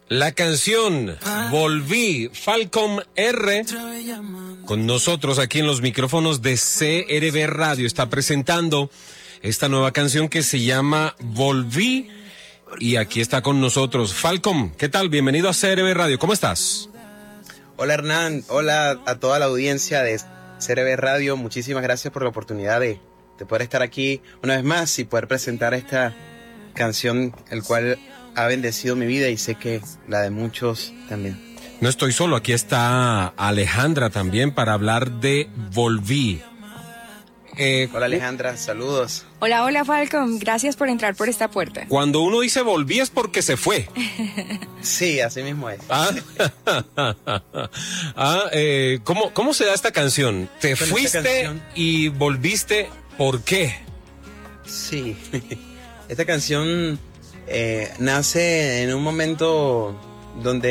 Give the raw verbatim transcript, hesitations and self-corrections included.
La canción Volví, Falcon R, con nosotros aquí en los micrófonos de C R B Radio, está presentando esta nueva canción que se llama Volví, y aquí está con nosotros Falcon. ¿Qué tal? Bienvenido a C R B Radio, ¿cómo estás? Hola Hernán, hola a toda la audiencia de C R B Radio, muchísimas gracias por la oportunidad de, de poder estar aquí una vez más y poder presentar esta canción, el cual ha bendecido mi vida y sé que la de muchos también. No estoy solo, aquí está Alejandra también para hablar de Volví. Eh, hola Alejandra, saludos. Hola, hola Falcon, gracias por entrar por esta puerta. Cuando uno dice volví es porque se fue. Sí, así mismo es. Ah, ah eh, ¿cómo, ¿Cómo se da esta canción? ¿Te Con fuiste canción, y volviste? ¿Por qué? Sí, esta canción eh, nace en un momento donde